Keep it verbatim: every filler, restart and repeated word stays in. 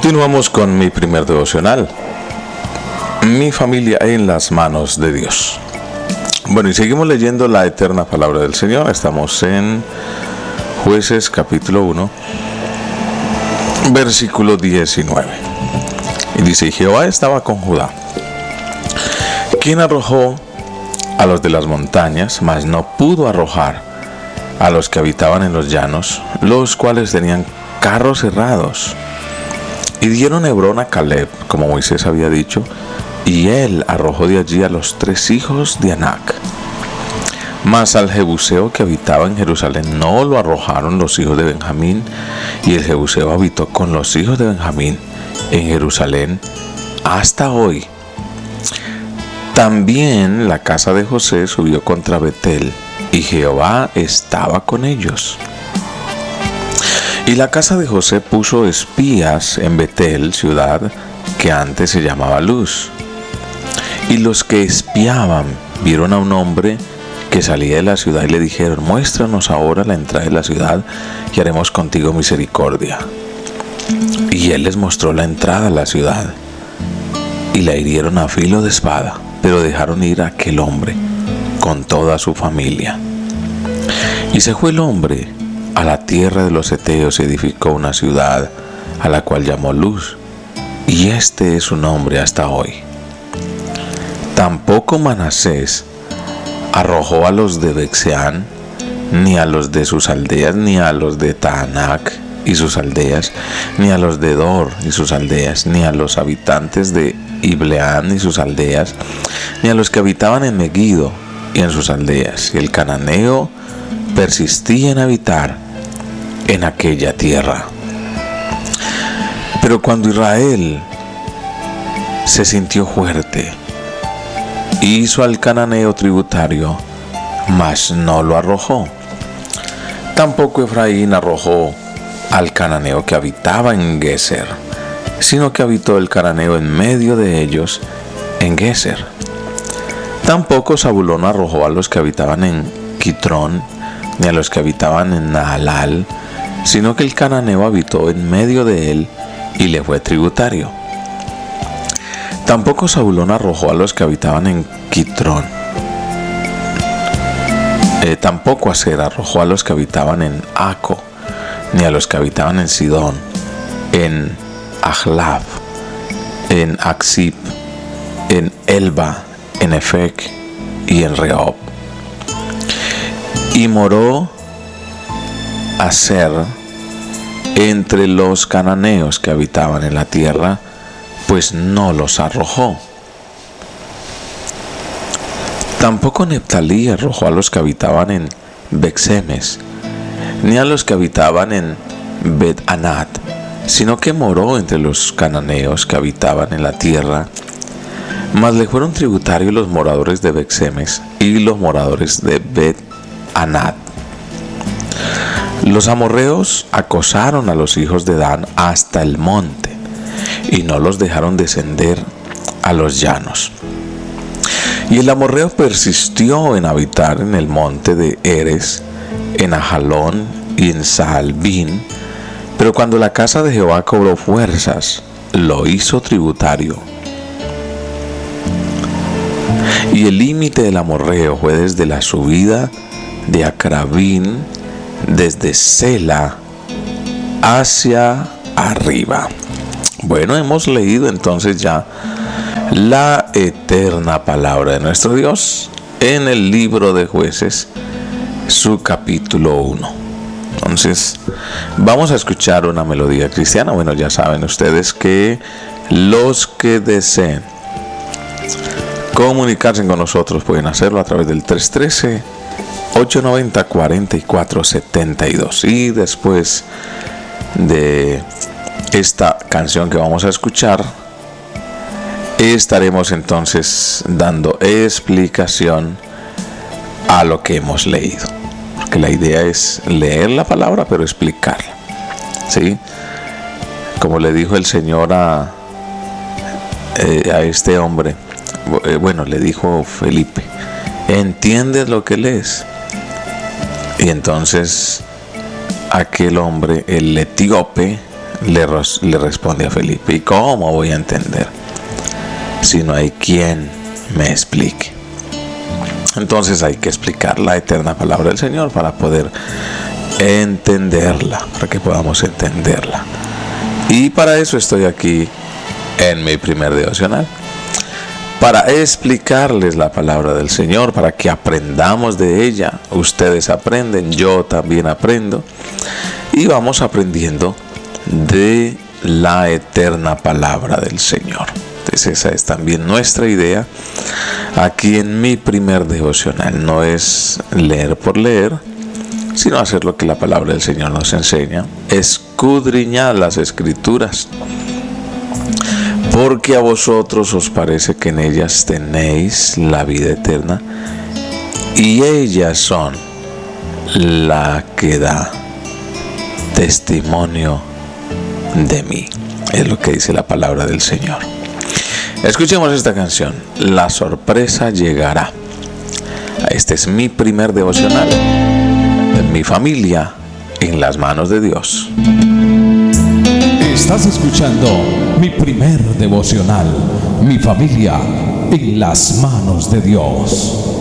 Continuamos con mi primer devocional, mi familia en las manos de Dios. Bueno, y seguimos leyendo la eterna palabra del Señor. Estamos en Jueces capítulo uno, versículo diecinueve. Y dice: y Jehová estaba con Judá, quien arrojó a los de las montañas, mas no pudo arrojar a los que habitaban en los llanos, los cuales tenían carros herrados. Y dieron Hebrón a Caleb, como Moisés había dicho, y él arrojó de allí a los tres hijos de Anac. Mas al Jebuseo que habitaba en Jerusalén no lo arrojaron los hijos de Benjamín, y el Jebuseo habitó con los hijos de Benjamín en Jerusalén hasta hoy. También la casa de José subió contra Betel, y Jehová estaba con ellos. Y la casa de José puso espías en Betel, ciudad que antes se llamaba Luz. Y los que espiaban vieron a un hombre que salía de la ciudad y le dijeron: muéstranos ahora la entrada de la ciudad y haremos contigo misericordia. Y él les mostró la entrada a la ciudad, y la hirieron a filo de espada, pero dejaron ir a aquel hombre con toda su familia. Y se fue el hombre a la tierra de los heteos y edificó una ciudad, a la cual llamó Luz, y este es su nombre hasta hoy. Tampoco Manasés arrojó a los de Bexeán, ni a los de sus aldeas, ni a los de Taanac y sus aldeas, ni a los de Dor y sus aldeas, ni a los habitantes de Ibleán y sus aldeas, ni a los que habitaban en Megiddo y en sus aldeas. Y el cananeo persistía en habitar en aquella tierra. Pero cuando Israel se sintió fuerte, hizo al cananeo tributario, mas no lo arrojó. Tampoco Efraín arrojó al cananeo que habitaba en Geser, sino que habitó el cananeo en medio de ellos en Geser. Tampoco Zabulón arrojó a los que habitaban en Quitrón, ni a los que habitaban en Nahalal, sino que el cananeo habitó en medio de él y le fue tributario. Tampoco Zabulón arrojó a los que habitaban en Quitrón. Eh, tampoco Aser arrojó a los que habitaban en Aco, ni a los que habitaban en Sidón, en Ahlab, en Aksib, en Elba, en Efec y en Rehob. Y moró Aser entre los cananeos que habitaban en la tierra, pues no los arrojó. Tampoco Neftalí arrojó a los que habitaban en Bexemes, ni a los que habitaban en Bet-Anat, sino que moró entre los cananeos que habitaban en la tierra. Mas le fueron tributarios los moradores de Bexemes y los moradores de Bet-Anat. Los amorreos acosaron a los hijos de Dan hasta el monte, y no los dejaron descender a los llanos. Y el amorreo persistió en habitar en el monte de Eres, en Ajalón y en Saalbín, pero cuando la casa de Jehová cobró fuerzas, lo hizo tributario. Y el límite del amorreo fue desde la subida de Acrabín, desde Sela hacia arriba. Bueno, hemos leído entonces ya la eterna palabra de nuestro Dios en el libro de Jueces, su capítulo uno. Entonces, vamos a escuchar una melodía cristiana. Bueno, ya saben ustedes que los que deseen comunicarse con nosotros pueden hacerlo a través del tres uno tres, ocho nueve cero, cuatro cuatro siete dos. Y después de esta canción que vamos a escuchar, estaremos entonces dando explicación a lo que hemos leído, porque la idea es leer la palabra pero explicarla, ¿sí? Como le dijo el Señor a, eh, a este hombre, eh, bueno, le dijo Felipe: ¿entiendes lo que lees? Y entonces aquel hombre, el etíope, le, le responde a Felipe, ¿y cómo voy a entender si no hay quien me explique? Entonces hay que explicar la eterna palabra del Señor para poder entenderla, para que podamos entenderla. Y para eso estoy aquí en mi primer devocional, para explicarles la palabra del Señor, para que aprendamos de ella. Ustedes aprenden, yo también aprendo, y vamos aprendiendo de la eterna palabra del Señor. Entonces esa es también nuestra idea aquí en mi primer devocional. No es leer por leer, sino hacer lo que la palabra del Señor nos enseña, escudriñar las Escrituras, porque a vosotros os parece que en ellas tenéis la vida eterna, y ellas son la que da testimonio de mí. Es lo que dice la palabra del Señor. Escuchemos esta canción, La sorpresa llegará. Este es mi primer devocional, mi familia en las manos de Dios. Estás escuchando mi primer devocional, mi familia en las manos de Dios.